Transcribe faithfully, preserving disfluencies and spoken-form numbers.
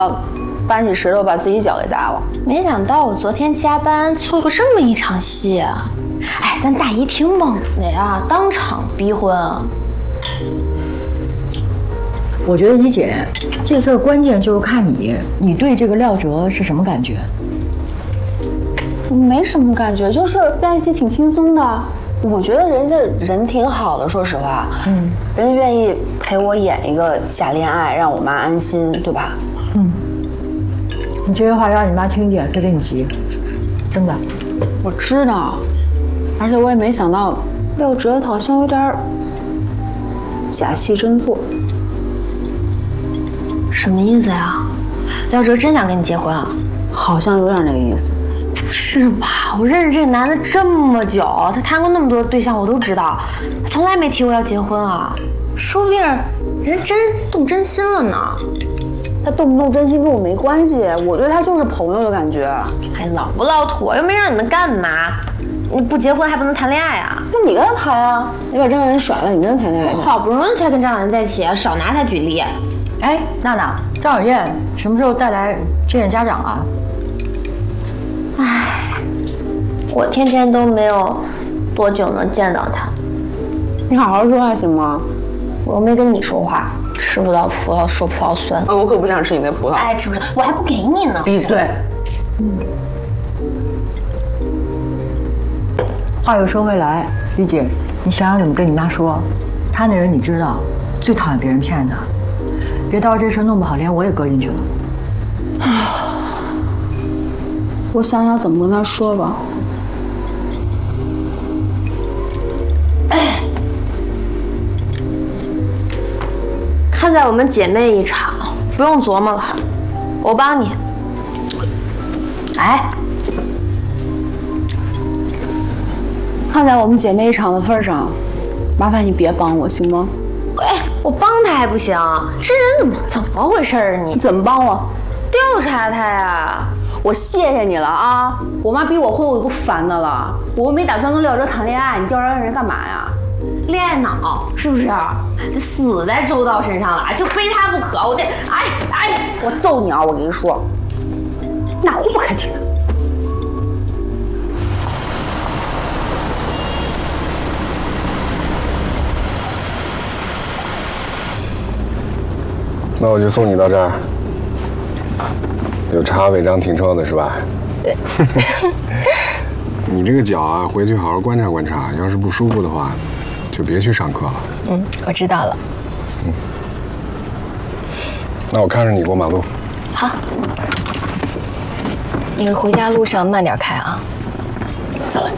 搬起石头把自己脚给砸了。 没想到我昨天加班错过这么一场戏啊！哎，但大姨挺猛的呀，当场逼婚啊！ 我觉得一姐，这事儿关键就是看你，你对这个廖哲是什么感觉？ 没什么感觉，就是在一起挺轻松的。我觉得人家人挺好的，说实话，嗯，人家愿意陪我演一个假恋爱，让我妈安心，对吧？ 嗯，你这些话让你妈听见，她给你急，真的。 我知道，而且我也没想到廖哲好像有点假戏真做。 什么意思呀？廖哲真想跟你结婚啊？ 好像有点那个意思。 不是吧？我认识这个男的这么久，他谈过那么多对象，我都知道，他从来没提过要结婚啊。说不定人真动真心了呢。 他动不动真心跟我没关系，我对他就是朋友的感觉。 还老不老土，又没让你们干嘛？你不结婚还不能谈恋爱啊？ 那你跟他谈啊！你把张小岩甩了，你跟他谈恋爱。 好不容易才跟张小岩在一起，少拿他举例。 哎，娜娜，张小燕什么时候带来见见家长啊？ 唉，我天天都没有多久能见到他。 你好好说话行吗？ 我又没跟你说话，吃不到葡萄说葡萄酸。 我可不想吃你那葡萄。 爱吃不吃？我还不给你呢。 闭嘴。嗯。话又说回来，玉姐，你想想怎么跟你妈说？她那人你知道，最讨厌别人骗她。别到这事弄不好，连我也搁进去了。 唉，我想想怎么跟她说吧。 看在我们姐妹一场，不用琢磨了，我帮你。哎， 看在我们姐妹一场的份上，麻烦你别帮我行吗？ 哎，我帮他还不行？这人怎么怎么回事啊？你怎么帮我？ 调查他呀！ 我谢谢你了啊！我妈逼我婚，我就不烦她了。我又没打算跟廖哲谈恋爱，你调查人干嘛呀？ 恋爱脑是不是？死在周道身上了，就非他不可！我得，哎哎， 我揍你啊！我跟你说，哪壶不开提的。 那我就送你到这儿。有查违章停车的是吧？ 对。 你这个脚啊，回去好好观察观察，要是不舒服的话，就别去上课了。 嗯，我知道了。 嗯。那我看着你过马路。 好。那个回家路上慢点开啊。走了。